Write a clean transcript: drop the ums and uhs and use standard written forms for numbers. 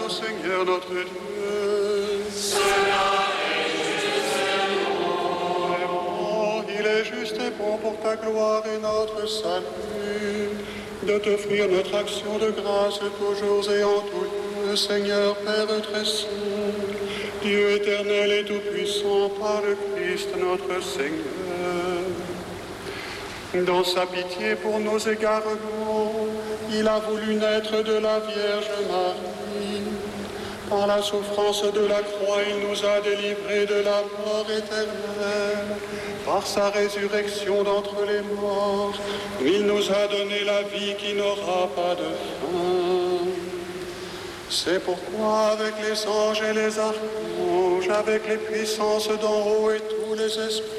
au Seigneur notre Dieu. Cela est juste et bon. Vraiment, il est juste et bon pour ta gloire et notre salut, de t'offrir notre action de grâce toujours et en tout lieu, Seigneur Père très saint, Dieu éternel et tout-puissant, par le Christ notre Seigneur. Dans sa pitié pour nos égarements, il a voulu naître de la Vierge Marie. Par la souffrance de la croix, il nous a délivrés de la mort éternelle. Par sa résurrection d'entre les morts, il nous a donné la vie qui n'aura pas de fin. C'est pourquoi avec les anges et les archanges, avec les puissances d'en haut et tous les esprits,